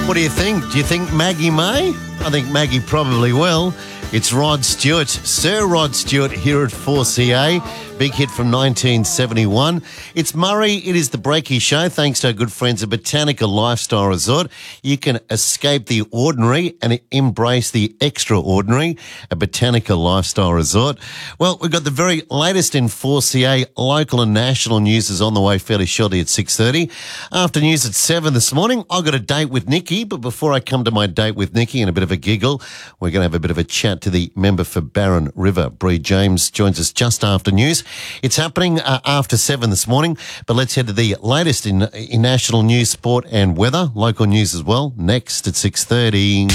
What do you think? Do you think Maggie may? I think Maggie probably will. It's Rod Stewart, Sir Rod Stewart here at 4CA. Big hit from 1971. It's Murray. It is the Breaky Show. Thanks to our good friends at Botanical Lifestyle Resort. You can escape the ordinary and embrace the extraordinary at Botanical Lifestyle Resort. Well, we've got the very latest in 4CA local and national news is on the way fairly shortly at 6:30. After news at 7 this morning, I've got a date with Nikki. But before I come to my date with Nikki and a bit of a giggle, we're going to have a bit of a chat to the member for Barron River. Bree James joins us just after news. It's happening after 7 this morning, but let's head to the latest in national news, sport and weather, local news as well, next at 6:30.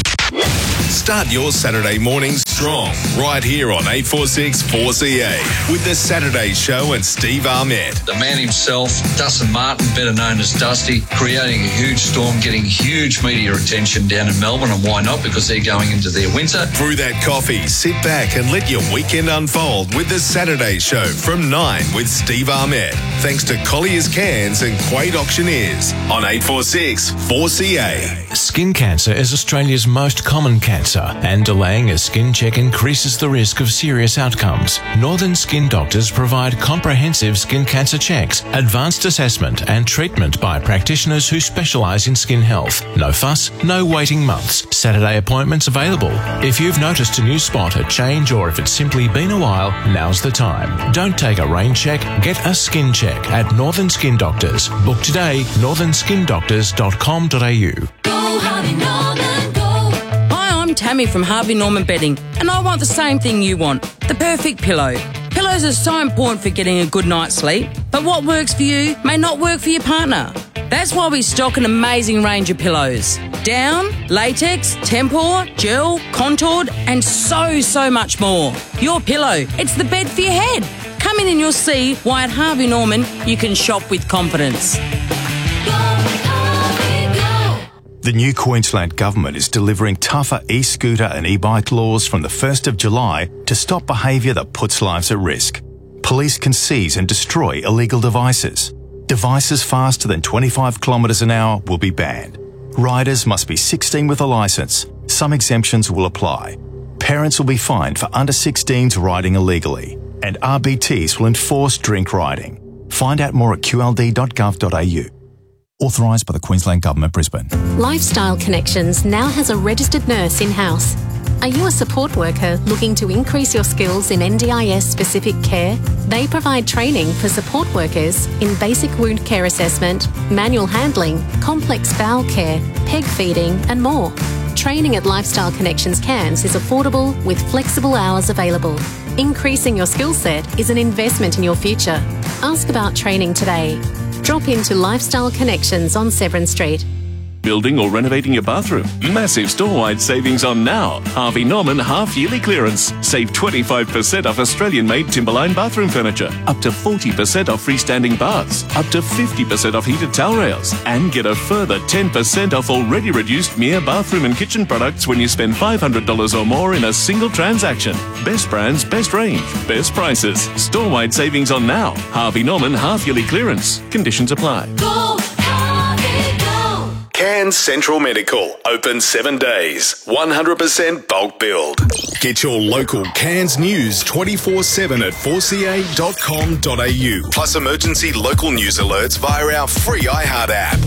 Start your Saturday morning strong, right here on 846 4CA with the Saturday Show and Steve Ahmed. The man himself, Dustin Martin, better known as Dusty, creating a huge storm, getting huge media attention down in Melbourne, and why not? Because they're going into their winter. Brew that coffee, sit back and let your weekend unfold with the Saturday Show from 9 with Steve Ahmed. Thanks to Collier's Cans and Quade Auctioneers on 846 4CA. Skin cancer is Australia's most common cancer, and delaying a skin check increases the risk of serious outcomes. Northern Skin Doctors provide comprehensive skin cancer checks, advanced assessment and treatment by practitioners who specialise in skin health. No fuss, no waiting months. Saturday appointments available. If you've noticed a new spot, a change, or if it's simply been a while, now's the time. Don't take a rain check, get a skin check at Northern Skin Doctors. Book today, northernskindoctors.com.au. Go Harvey Norman, go. Hi, I'm Tammy from Harvey Norman Bedding, and I want the same thing you want, the perfect pillow. Pillows are so important for getting a good night's sleep, but what works for you may not work for your partner. That's why we stock an amazing range of pillows. Down, latex, tempur, gel, contoured, and so much more. Your pillow, it's the bed for your head. Come in and you'll see why at Harvey Norman you can shop with confidence. The new Queensland Government is delivering tougher e-scooter and e-bike laws from the 1st of July to stop behaviour that puts lives at risk. Police can seize and destroy illegal devices. Devices faster than 25 kilometres an hour will be banned. Riders must be 16 with a licence. Some exemptions will apply. Parents will be fined for under 16s riding illegally. And RBTs will enforce drink riding. Find out more at qld.gov.au. Authorised by the Queensland Government, Brisbane. Lifestyle Connections now has a registered nurse in-house. Are you a support worker looking to increase your skills in NDIS-specific care? They provide training for support workers in basic wound care assessment, manual handling, complex bowel care, peg feeding and more. Training at Lifestyle Connections Cairns is affordable with flexible hours available. Increasing your skill set is an investment in your future. Ask about training today. Drop into Lifestyle Connections on Severn Street. Building or renovating your bathroom? Massive store-wide savings on now. Harvey Norman half-yearly clearance. Save 25% off Australian-made Timberline bathroom furniture. Up to 40% off freestanding baths. Up to 50% off heated towel rails. And get a further 10% off already reduced Mere bathroom and kitchen products when you spend $500 or more in a single transaction. Best brands, best range, best prices. Store-wide savings on now. Harvey Norman half-yearly clearance. Conditions apply. Go Harvey, go. Cairns Central Medical, open 7 days, 100% bulk build. Get your local Cairns news 24/7 at 4ca.com.au, plus emergency local news alerts via our free iHeart app.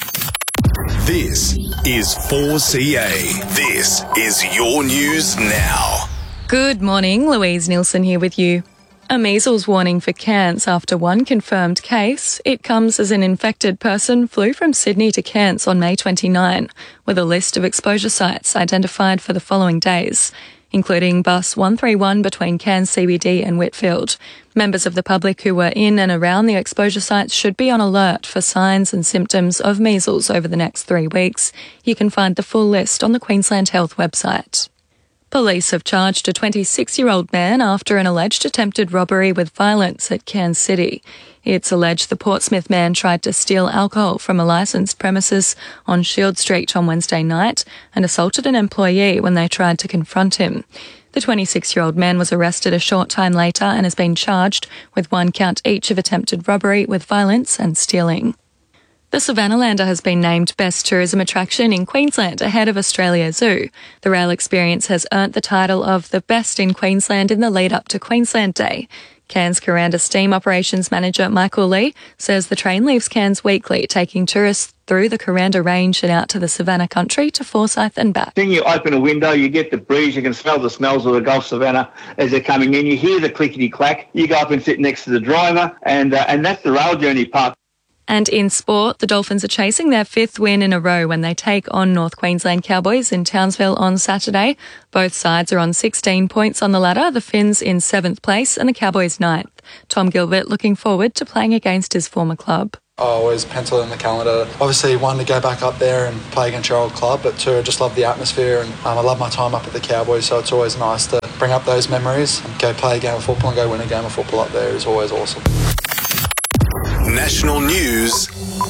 This is 4CA. This is your news now. Good morning, Louise Nielsen here with you. A measles warning for Cairns after one confirmed case. It comes as an infected person flew from Sydney to Cairns on May 29, with a list of exposure sites identified for the following days, including bus 131 between Cairns CBD and Whitfield. Members of the public who were in and around the exposure sites should be on alert for signs and symptoms of measles over the next 3 weeks. You can find the full list on the Queensland Health website. Police have charged a 26-year-old man after an alleged attempted robbery with violence at Cairns City. It's alleged the Portsmouth man tried to steal alcohol from a licensed premises on Shield Street on Wednesday night and assaulted an employee when they tried to confront him. The 26-year-old man was arrested a short time later and has been charged with 1 count each of attempted robbery with violence and stealing. The Savannalander has been named Best Tourism Attraction in Queensland ahead of Australia Zoo. The rail experience has earned the title of the best in Queensland in the lead up to Queensland Day. Cairns Kuranda Steam Operations Manager Michael Lee says the train leaves Cairns weekly, taking tourists through the Kuranda Range and out to the Savannah country to Forsyth and back. Then you open a window, you get the breeze, you can smell the smells of the Gulf Savannah as they're coming in. You hear the clickety-clack. You go up and sit next to the driver, and that's the rail journey part. And in sport, the Dolphins are chasing their 5th win in a row when they take on North Queensland Cowboys in Townsville on Saturday. Both sides are on 16 points on the ladder, the Finns in 7th place and the Cowboys 9th. Tom Gilbert looking forward to playing against his former club. I always pencil in the calendar. Obviously, one, to go back up there and play against your old club, but two, I just love the atmosphere and I love my time up at the Cowboys, so it's always nice to bring up those memories and go play a game of football and go win a game of football up there is always awesome. National news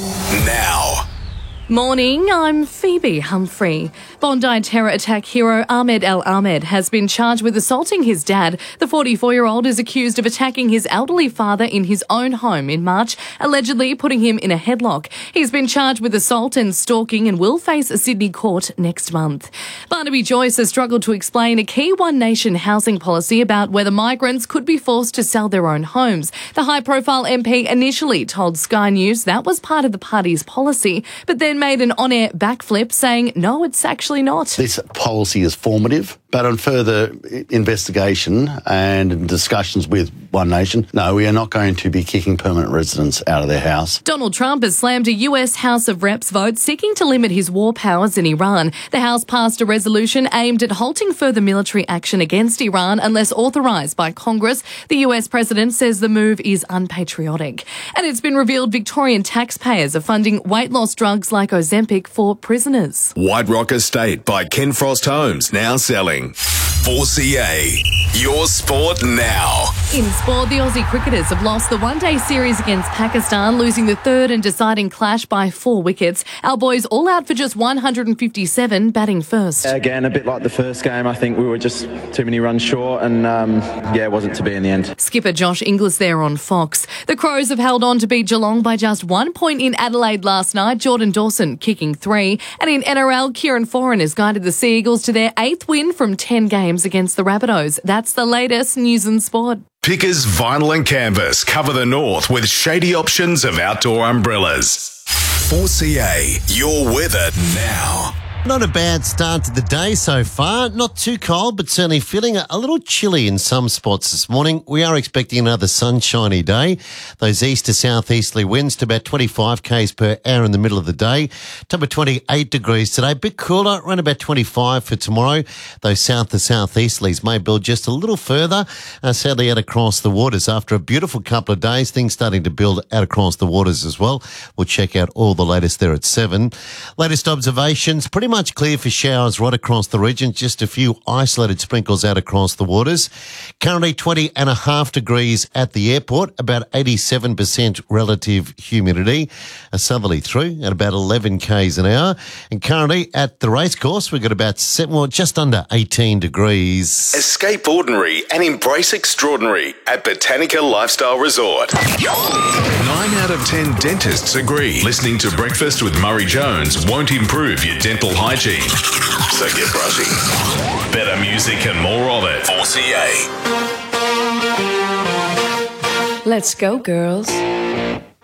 now. Morning, I'm Phoebe Humphrey. Bondi terror attack hero Ahmed El Ahmed has been charged with assaulting his dad. The 44-year-old is accused of attacking his elderly father in his own home in March, allegedly putting him in a headlock. He's been charged with assault and stalking and will face a Sydney court next month. Barnaby Joyce has struggled to explain a key One Nation housing policy about whether migrants could be forced to sell their own homes. The high-profile MP initially told Sky News that was part of the party's policy, but then made an on-air backflip saying, no, it's actually not. This policy is formative, but on further investigation and discussions with One Nation, no, we are not going to be kicking permanent residents out of their house. Donald Trump has slammed a US House of Reps vote seeking to limit his war powers in Iran. The House passed a resolution aimed at halting further military action against Iran unless authorised by Congress. The US president says the move is unpatriotic. And it's been revealed Victorian taxpayers are funding weight loss drugs like Ozempic for prisoners. White Rock Estate by Ken Frost Homes, now selling. 4CA, your sport now. In sport, the Aussie cricketers have lost the one-day series against Pakistan, losing the third and deciding clash by 4 wickets. Our boys all out for just 157, batting first. Again, a bit like the first game, I think we were just too many runs short and, it wasn't to be in the end. Skipper Josh Inglis there on Fox. The Crows have held on to beat Geelong by just 1 point in Adelaide last night, Jordan Dawson kicking 3. And in NRL, Kieran Foran has guided the Sea Eagles to their 8th win from 10 games against the Rabbitohs. That's the latest news and sport. Pickers Vinyl and Canvas cover the north with shady options of outdoor umbrellas. 4CA, your weather now. Not a bad start to the day so far. Not too cold, but certainly feeling a little chilly in some spots this morning. We are expecting another sunshiny day. Those east to southeasterly winds to about 25 k's per hour in the middle of the day. Top of 28 degrees today. A bit cooler, around about 25 for tomorrow. Those south to southeasterlies may build just a little further. Sadly, out across the waters. After a beautiful couple of days, things starting to build out across the waters as well. We'll check out all the latest there at 7. Latest observations, pretty much clear for showers right across the region. Just a few isolated sprinkles out across the waters. Currently 20.5 degrees at the airport, about 87% relative humidity. A southerly through at about 11 k's an hour. And currently at the racecourse, we've got about just under 18 degrees. Escape ordinary and embrace extraordinary at Botanica Lifestyle Resort. 9 out of 10 dentists agree listening to Breakfast with Murray Jones won't improve your dental hygiene. So get brushing. Better music and more of it. 4CA. Let's go, girls.